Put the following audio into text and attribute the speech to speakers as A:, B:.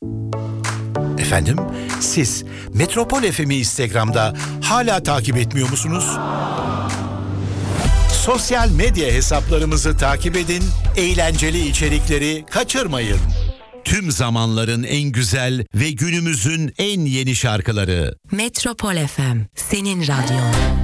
A: Efendim, siz Metropol FM'i Instagram'da hala takip etmiyor musunuz? Sosyal medya hesaplarımızı takip edin, eğlenceli içerikleri kaçırmayın. Tüm zamanların en güzel ve günümüzün en yeni şarkıları.
B: Metropol FM, senin radyon.